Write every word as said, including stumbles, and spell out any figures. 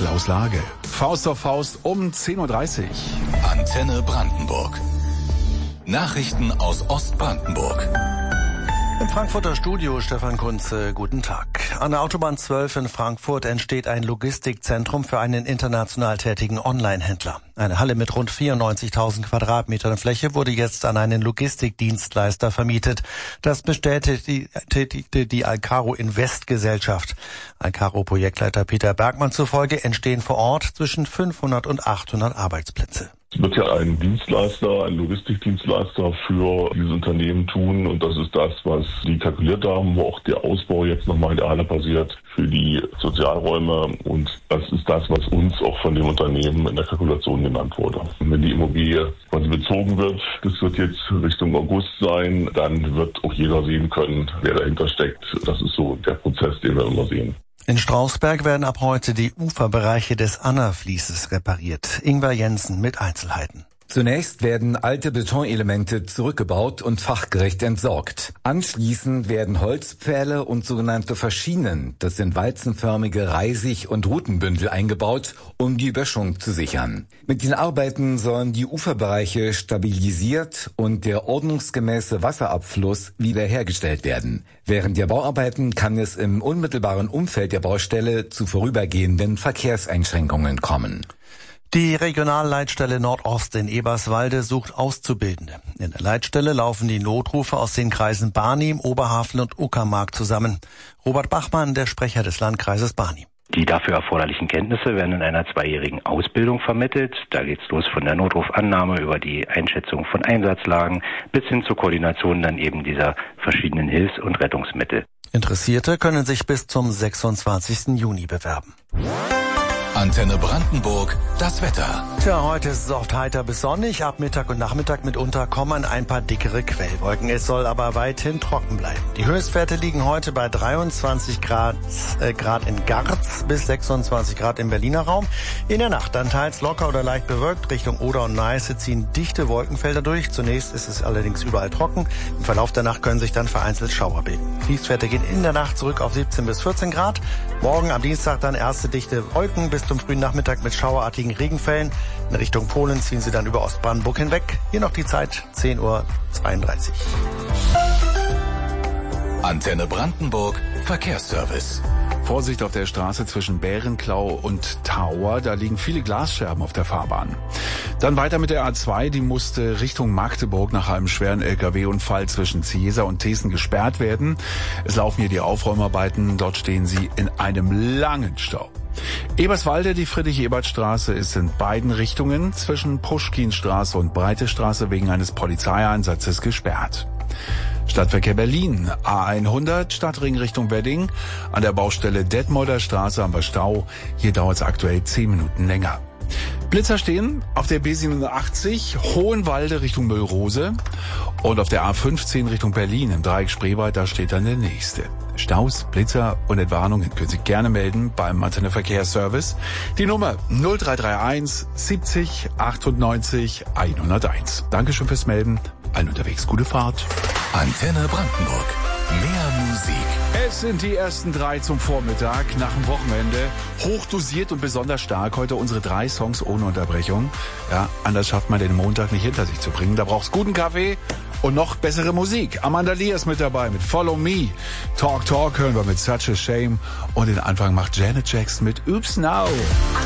Klaus Lage. Faust auf Faust um zehn Uhr dreißig. Antenne Brandenburg. Nachrichten aus Ostbrandenburg. Im Frankfurter Studio Stefan Kunze, guten Tag. An der Autobahn zwölf in Frankfurt entsteht ein Logistikzentrum für einen international tätigen Online-Händler. Eine Halle mit rund vierundneunzigtausend Quadratmetern Fläche wurde jetzt an einen Logistikdienstleister vermietet. Das bestätigte die Alcaro Invest Gesellschaft. Alcaro-Projektleiter Peter Bergmann zufolge entstehen vor Ort zwischen fünfhundert und achthundert Arbeitsplätze. Es wird ja ein Dienstleister, ein Logistikdienstleister für dieses Unternehmen tun und das ist das, was die kalkuliert haben, wo auch der Ausbau jetzt nochmal in der Halle passiert für die Sozialräume und das ist das, was uns auch von dem Unternehmen in der Kalkulation genannt wurde. Und wenn die Immobilie quasi bezogen wird, das wird jetzt Richtung August sein, dann wird auch jeder sehen können, wer dahinter steckt. Das ist so der Prozess, den wir immer sehen. In Strausberg werden ab heute die Uferbereiche des Annerfließes repariert. Ingwer Jensen mit Einzelheiten. Zunächst werden alte Betonelemente zurückgebaut und fachgerecht entsorgt. Anschließend werden Holzpfähle und sogenannte Faschinen, das sind walzenförmige Reisig- und Rutenbündel, eingebaut, um die Böschung zu sichern. Mit den Arbeiten sollen die Uferbereiche stabilisiert und der ordnungsgemäße Wasserabfluss wiederhergestellt werden. Während der Bauarbeiten kann es im unmittelbaren Umfeld der Baustelle zu vorübergehenden Verkehrseinschränkungen kommen. Die Regionalleitstelle Nordost in Eberswalde sucht Auszubildende. In der Leitstelle laufen die Notrufe aus den Kreisen Barnim, Oberhavel und Uckermark zusammen. Robert Bachmann, der Sprecher des Landkreises Barnim. Die dafür erforderlichen Kenntnisse werden in einer zweijährigen Ausbildung vermittelt. Da geht's los von der Notrufannahme über die Einschätzung von Einsatzlagen bis hin zur Koordination dann eben dieser verschiedenen Hilfs- und Rettungsmittel. Interessierte können sich bis zum sechsundzwanzigsten Juni bewerben. Antenne Brandenburg, das Wetter. Tja, heute ist es oft heiter bis sonnig. Ab Mittag und Nachmittag mitunter kommen ein paar dickere Quellwolken. Es soll aber weithin trocken bleiben. Die Höchstwerte liegen heute bei dreiundzwanzig Grad, äh, Grad in Garz bis sechsundzwanzig Grad im Berliner Raum. In der Nacht dann teils locker oder leicht bewölkt. Richtung Oder und Neiße ziehen dichte Wolkenfelder durch. Zunächst ist es allerdings überall trocken. Im Verlauf der Nacht können sich dann vereinzelt Schauer bilden. Tiefstwerte gehen in der Nacht zurück auf siebzehn bis vierzehn Grad. Morgen am Dienstag dann erste dichte Wolken bis zum frühen Nachmittag mit schauerartigen Regenfällen. In Richtung Polen ziehen sie dann über Ostbrandenburg hinweg. Hier noch die Zeit, zehn Uhr zweiunddreißig. Antenne Brandenburg, Verkehrsservice. Vorsicht auf der Straße zwischen Bärenklau und Tauer, da liegen viele Glasscherben auf der Fahrbahn. Dann weiter mit der A zwei, die musste Richtung Magdeburg nach einem schweren L K W-Unfall zwischen Ziesa und Thesen gesperrt werden. Es laufen hier die Aufräumarbeiten, dort stehen sie in einem langen Stau. Eberswalde, die Friedrich-Ebert-Straße ist in beiden Richtungen zwischen Puschkinstraße und Breite Straße wegen eines Polizeieinsatzes gesperrt. Stadtverkehr Berlin, A hundert, Stadtring Richtung Wedding, an der Baustelle Detmolder Straße am Stau. Hier dauert es aktuell zehn Minuten länger. Blitzer stehen auf der B siebenundachtzig, Hohenwalde Richtung Müllrose und auf der A fünfzehn Richtung Berlin im Dreieck Spreewald, da steht dann der nächste. Staus, Blitzer und Entwarnungen können Sie gerne melden beim Antenne Verkehrsservice. Die Nummer null drei drei eins siebzig achtundneunzig hunderteins. Dankeschön fürs Melden. Allen unterwegs gute Fahrt. Antenne Brandenburg. Mehr Musik. Es sind die ersten drei zum Vormittag nach dem Wochenende. Hochdosiert und besonders stark. Heute unsere drei Songs ohne Unterbrechung. Ja, anders schafft man den Montag nicht hinter sich zu bringen. Da braucht's guten Kaffee und noch bessere Musik. Amanda Lee ist mit dabei mit Follow Me. Talk Talk hören wir mit Such a Shame. Und den Anfang macht Janet Jackson mit Oops Now.